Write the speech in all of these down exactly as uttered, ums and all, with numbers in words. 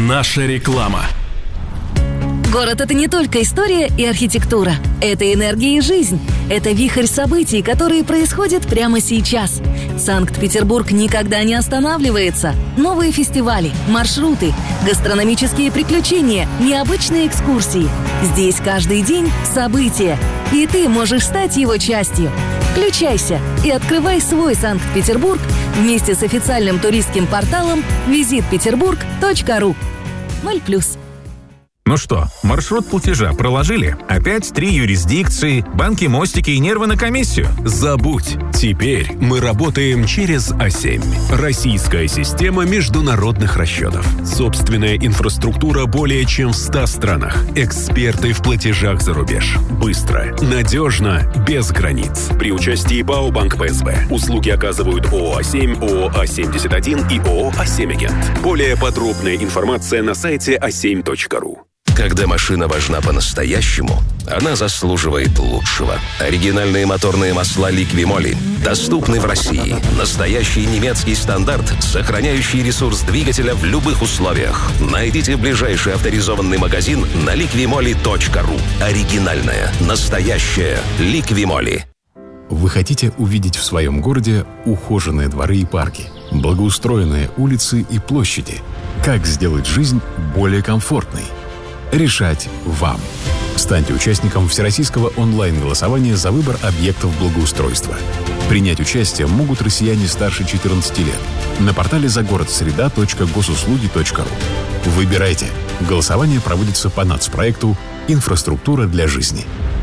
Наша реклама. Город — это не только история и архитектура. Это энергия и жизнь. Это вихрь событий, которые происходят прямо сейчас. Санкт-Петербург никогда не останавливается. Новые фестивали, маршруты, гастрономические приключения, необычные экскурсии. Здесь каждый день события. И ты можешь стать его частью. Включайся и открывай свой Санкт-Петербург вместе с официальным туристским порталом визит петербург точка ру. ноль плюс. Ну что, маршрут платежа проложили? Опять три юрисдикции, банки, мостики и нервы на комиссию? Забудь. Теперь мы работаем через А семь. Российская система международных расчетов. Собственная инфраструктура более чем в ста странах. Эксперты в платежах за рубеж. Быстро, надежно, без границ. При участии ПАО «Банк ПСБ». Услуги оказывают ООО «А семь», ООО «А семьдесят один» и ООО «А семь Агент». Более подробная информация на сайте а семь точка ру. Когда машина важна по-настоящему, она заслуживает лучшего. Оригинальные моторные масла Liqui-Moly доступны в России. Настоящий немецкий стандарт, сохраняющий ресурс двигателя в любых условиях. Найдите ближайший авторизованный магазин на ликви моли точка ру. Оригинальная, настоящая Liqui-Moly. Вы хотите увидеть в своем городе ухоженные дворы и парки, благоустроенные улицы и площади? Как сделать жизнь более комфортной? Решать вам. Станьте участником всероссийского онлайн-голосования за выбор объектов благоустройства. Принять участие могут россияне старше четырнадцати лет на портале загородсреда точка госуслуги точка ру. Выбирайте. Голосование проводится по нацпроекту «Инфраструктура для жизни».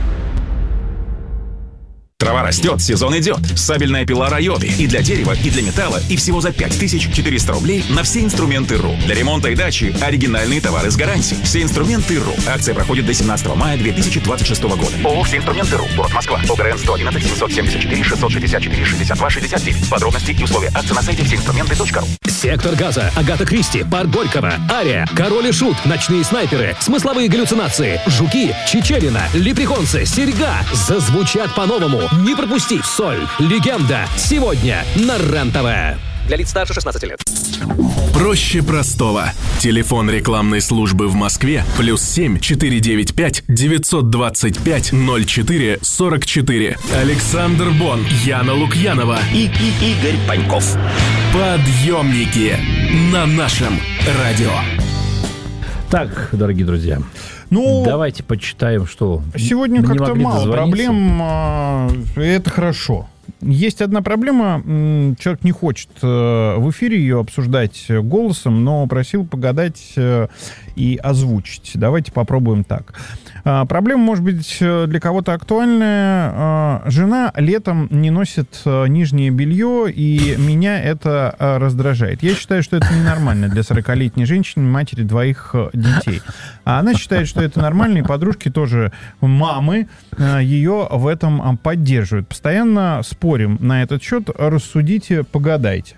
Трава растет, сезон идет. Сабельная пила Райоби. И для дерева, и для металла. И всего за пять тысяч четыреста рублей на все инструменты РУ. Для ремонта и дачи оригинальные товары с гарантией. Все инструменты РУ. Акция проходит до семнадцатого мая две тысячи двадцать шестого года. ООО «Все инструменты РУ». Город Москва. ОГРН сто одиннадцать семьсот семьдесят четыре шестьсот шестьдесят четыре шестьдесят два шестьдесят девять. Подробности и условия акции на сайте всеинструменты точка ру. Сектор газа, Агата Кристи, Парк Горького, Ария, Король и Шут, Ночные снайперы, Смысловые галлюцинации, Жуки, Чичерина, Лепреконцы, Серьга зазвучат по-новому. Не пропусти. Соль. Легенда. Сегодня на РЕН-ТВ. Для лиц старше шестнадцати лет. Проще простого. Телефон рекламной службы в Москве плюс семь четыре девять пять девятьсот двадцать пять ноль четыре сорок четыре. Александр Бон, Яна Лукьянова И, и Игорь Паньков. Подъемники на нашем радио. Так, дорогие друзья, ну, давайте почитаем, что... Сегодня как-то мало проблем, это хорошо. Есть одна проблема, человек не хочет в эфире ее обсуждать голосом, но просил погадать и озвучить. Давайте попробуем так. Проблема, может быть, для кого-то актуальная. Жена летом не носит нижнее белье, и меня это раздражает. Я считаю, что это ненормально для сорокалетней женщины, матери двоих детей. А она считает, что это нормально, и подружки тоже, мамы, ее в этом поддерживают. Постоянно спорим на этот счет. Рассудите, погадайте.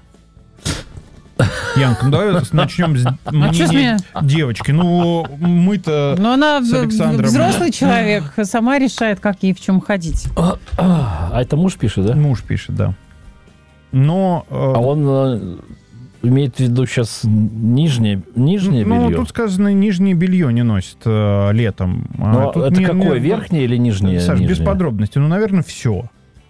Янка, ну давай начнем с мнения девочки. Ну, мы-то Но она с Александром... взрослый человек, сама решает, как ей в чем ходить. А, а, а это муж пишет, да? Муж пишет, да. Но... А он э, имеет в виду сейчас нижнее, нижнее ну, белье? Ну, тут сказано, нижнее белье не носит э, летом. Но а это не, какое, не, верхнее или нижнее? Саш, нижнее? без подробностей. Ну, наверное, все.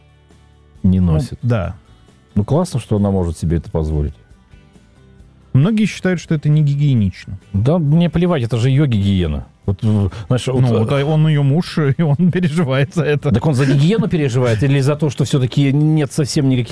Не носит? Ну, да. Ну, классно, что она может себе это позволить. Многие считают, что это не гигиенично. Да, мне плевать, это же ее гигиена. Вот, знаешь, ну, вот, вот он ее муж, и он переживает за это. Так он за гигиену переживает или за то, что все-таки нет совсем никаких